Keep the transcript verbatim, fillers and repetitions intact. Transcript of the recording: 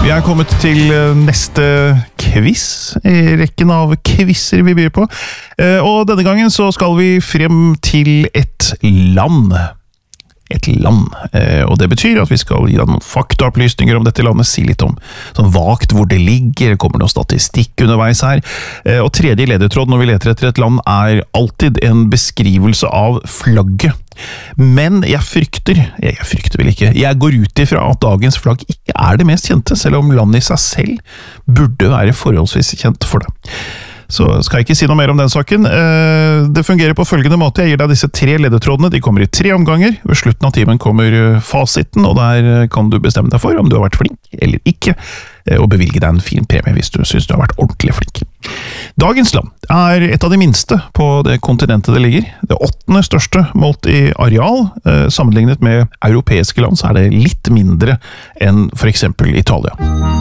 Vi er kommet til neste quiz i rekken av quizzer vi byr på. Og denne gangen så skal vi frem til et land. Et land. Og det betyr at vi skal gi deg noen faktaopplysninger om dette landet, si litt om sånn vagt hvor det ligger, det kommer noe statistikk underveis her. Og tredje ledetråd når vi leter etter et land er alltid en beskrivelse av flagget. Men jeg frykter, jeg frykter vel ikke, jeg går ut ifra at dagens flagg ikke er det mest kjente, selv om landet i seg selv burde være forholdsvis kjent for det. Så skal jeg ikke si noe mer om den saken. Det fungerer på følgende måte. Jeg gir deg disse tre ledetrådene. De kommer i tre omganger. Ved slutten av timen kommer fasiten, og der kan du bestemme deg for om du har vært flink eller ikke, og bevilge deg en fin premie hvis du synes du har vært ordentlig flink. Dagens land er et av de minste på det kontinentet det ligger. Det åttende største målt i areal. Sammenlignet med europeiske land så er det litt mindre enn for eksempel Italia.